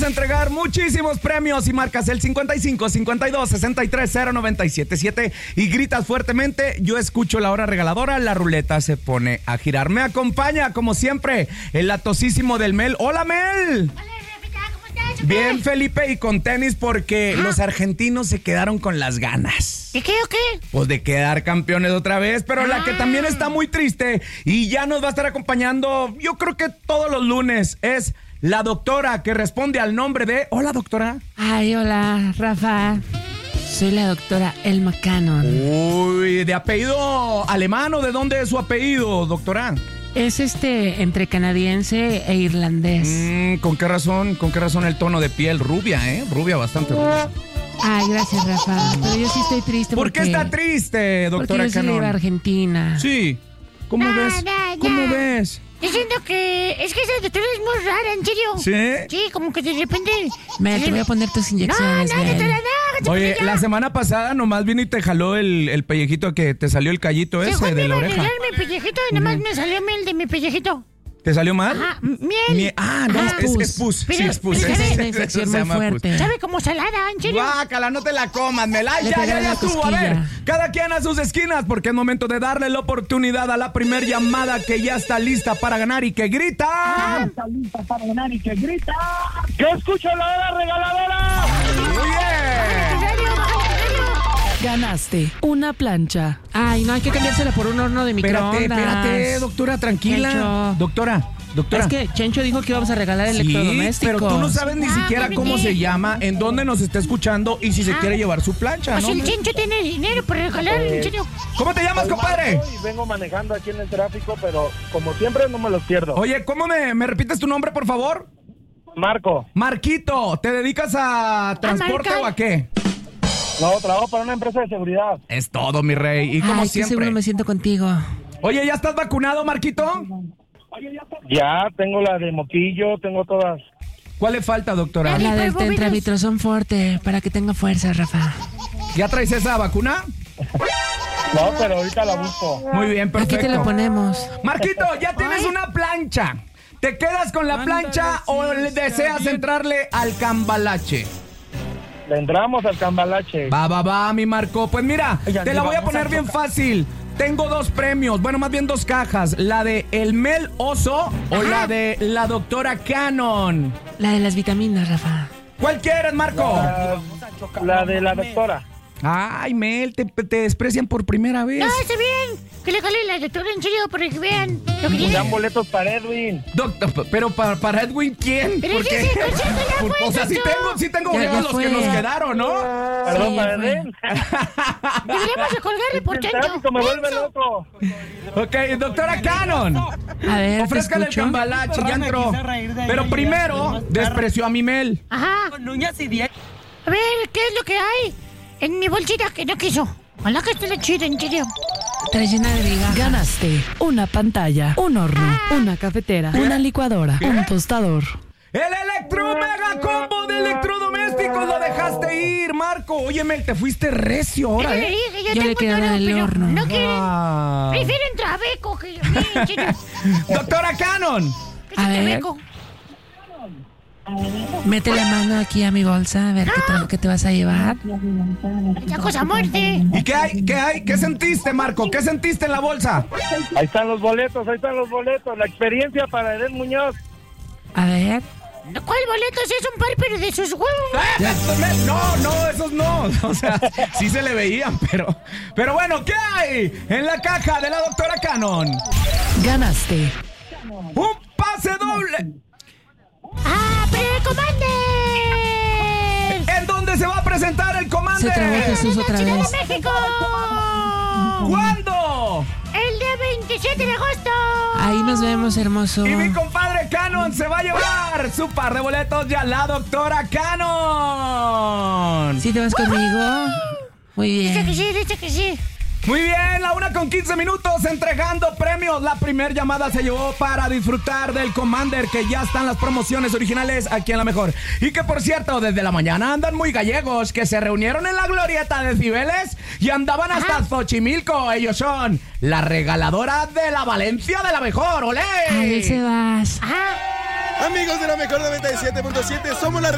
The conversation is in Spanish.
entregar muchísimos premios y marcas el 55 52 63 0977 y gritas fuertemente. Yo escucho la hora regaladora, la ruleta se pone a girar. Me acompaña, como siempre, el latosísimo del Mel. ¡Hola, Mel! Hola, Rafita, ¿cómo estás? Bien, Felipe, y con tenis porque los argentinos se quedaron con las ganas. ¿De qué o qué? Pues de quedar campeones otra vez, pero la que también está muy triste y ya nos va a estar acompañando, yo creo que todos los lunes, es la doctora que responde al nombre de... Hola, doctora. Ay, hola, Rafa. Soy la doctora Elma Cannon. Uy, ¿de apellido alemán o de dónde es su apellido, doctora? Es entre canadiense e irlandés. ¿Con qué razón el tono de piel? Rubia, Rubia, bastante rubia. Ay, gracias, Rafa. Pero yo sí estoy triste. ¿Por qué está triste, doctora Porque yo soy de Argentina? Sí. ¿Cómo ves? ¿Cómo ves? Yo siento que es que esa doctora es muy rara, ¿en serio? ¿Sí? Sí, como que de repente... Mel, te voy a poner tus inyecciones, No, Mel. doctora, no. Oye, la semana pasada nomás vino y te jaló el pellejito, que te salió el callito ese de la oreja. Se fue a mi pellejito y nomás me salió miel de mi pellejito. ¿Te salió mal? Ajá, miel. No, es pus. Pero, Sí, es pus. Es Eso una infección se muy llama fuerte. pus. Sabe como salada, ¿en serio? Guácala, no te la comas, Mel. Ay, Le ya pegaron la estuvo. A cosquilla. ver, cada quien a sus esquinas, porque es momento de darle la oportunidad a la primer llamada que ya está lista para ganar y que grita. Está lista para ganar y que grita. ¡Que escucho la hora regaladora! Muy bien. Ganaste una plancha. Ay, no, hay que cambiársela por un horno de microondas. Espérate, doctora, tranquila. Chencho. Doctora. Es que Chencho dijo que íbamos a regalar electrodomésticos. Pero tú no sabes ni siquiera cómo bebé. se llama, en dónde nos está escuchando y si se quiere llevar su plancha, Pues ¿no? el Chencho tiene dinero para regalar, ¿en serio? ¿Cómo te llamas, compadre? Y vengo manejando aquí en el tráfico, pero como siempre no me los pierdo. Oye, ¿cómo me repites tu nombre, por favor? Marco, Marquito, ¿te dedicas a transporte marcar. o a qué? no, trabajo para una empresa de seguridad. Es todo, mi rey. Y como Ay, qué siempre. seguro me siento contigo. Oye, ¿ya estás vacunado, Marquito? Ya tengo la de moquillo, tengo todas. ¿Cuál le falta, doctora? La del Bóvidos. Tentravitrozón Forte, para que tenga fuerza, Rafa. ¿Ya traes esa vacuna? No, pero ahorita la busco. Muy bien, Aquí perfecto. te la ponemos. Marquito, ya tienes una plancha. ¿Te quedas con la plancha o le deseas entrarle al cambalache? Le entramos al cambalache. Va, mi Marco. Pues mira, Oigan, te la voy a vamos poner a bien tocar. fácil. Tengo dos premios, bueno, más bien dos cajas. La de el Mel Oso o la de la doctora Cannon. La de las vitaminas, Rafa. ¿Cuál quieres, Marco? La de la doctora. Ay, Mel, te desprecian por primera vez. No, está bien. Que le jale la doctora, en serio, para que vean lo que Me tiene. dan boletos para Edwin. Doctor, pero para Edwin, ¿quién? Pero Porque, ese concierto ya fue, o sea, sí doctor. tengo Ya boletos los fue. que nos quedaron, ¿no? Perdón, Sí, para fue. Edwin. Deberíamos de colgarle por El Chencho. tráfico me vuelve loco. Ok, doctora Cannon. A ver, Ofrézcale el te escucho. cambalache, ya entró. Pero primero despreció a mi Mel. Ajá. Con uñas y dientes. A ver, ¿qué es lo que hay en mi bolsita que no quiso? Ojalá que esté la chida, en serio. Trae llena de migajas. Ganaste una pantalla, un horno, una cafetera, una licuadora, un tostador. El Electro Mega Combo de electrodomésticos lo dejaste ir, Marco. Oye, Mel, te fuiste recio ahora, Le ¿eh? dije, Yo le tengo quedaba todo, en el pero horno. No quieren. Ah. Prefieren Trabeco que yo. En serio. Doctora Cannon. A ver. Trabeco. Mete la mano aquí a mi bolsa, a ver qué te vas a llevar. La cosa muerte. ¿Y qué hay? ¿Qué hay? ¿Qué sentiste, Marco? ¿Qué sentiste en la bolsa? Ahí están los boletos, ahí están los boletos. La experiencia para Edén Muñoz. A ver. ¿Cuál boleto? Si es un par, pero de sus huevos. No, esos no. O sea, sí se le veían, pero bueno, ¿qué hay en la caja de la doctora Cannon? Ganaste ¡Un pase doble! ¡Ah, pero el Commander! ¿En dónde se va a presentar el Se Commander? trabó Jesús otra ¡Ciudad vez. de México! ¿Cuándo? El día 27 de agosto. Ahí nos vemos, hermoso. Y mi compadre Cannon se va a llevar su par de boletos ya la doctora Cannon. ¿Sí te vas conmigo? Muy Dice que bien. sí, dice que sí. Muy bien, la 1:15 entregando premios. La primera llamada se llevó para disfrutar del Commander, que ya están las promociones originales aquí en La Mejor. Y que, por cierto, desde la mañana andan muy gallegos, que se reunieron en la glorieta de Cibeles y andaban hasta Xochimilco. Ellos son la regaladora de la Valencia de La Mejor. ¡Olé! Ay, se vas. Ajá. Amigos de La Mejor 97.7, somos la